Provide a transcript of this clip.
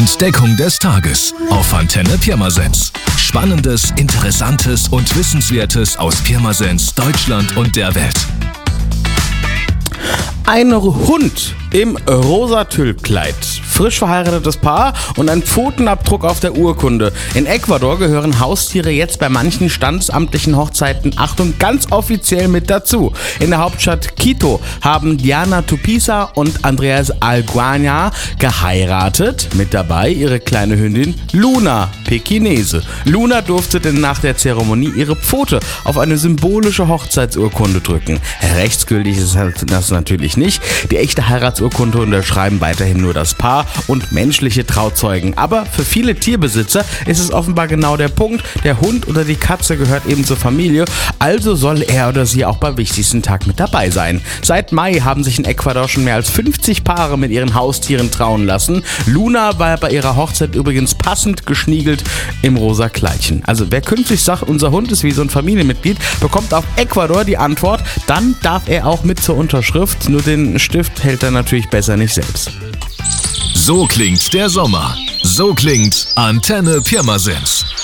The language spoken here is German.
Entdeckung des Tages auf Antenne Pirmasens. Spannendes, Interessantes und Wissenswertes aus Pirmasens, Deutschland und der Welt. Ein Hund im rosa Tüllkleid, frisch verheiratetes Paar und ein Pfotenabdruck auf der Urkunde. In Ecuador gehören Haustiere jetzt bei manchen standesamtlichen Hochzeiten, Achtung, ganz offiziell mit dazu. In der Hauptstadt Quito haben Diana Tupiza und Andreas Alguaña geheiratet. Mit dabei ihre kleine Hündin Luna, Pekinese. Luna durfte denn nach der Zeremonie ihre Pfote auf eine symbolische Hochzeitsurkunde drücken. Rechtsgültig ist das natürlich nicht. Die echte Heiratsurkunde unterschreiben weiterhin nur das Paar und menschliche Trauzeugen. Aber für viele Tierbesitzer ist es offenbar genau der Punkt. Der Hund oder die Katze gehört eben zur Familie, also soll er oder sie auch beim wichtigsten Tag mit dabei sein. Seit Mai haben sich in Ecuador schon mehr als 50 Paare mit ihren Haustieren trauen lassen. Luna war bei ihrer Hochzeit übrigens passend geschniegelt im rosa Kleidchen. Also wer künftig sagt, unser Hund ist wie so ein Familienmitglied, bekommt auf Ecuador die Antwort, dann darf er auch mit zur Unterschrift, nur den Stift hält er natürlich besser nicht selbst. So klingt der Sommer. So klingt Antenne Pirmasens.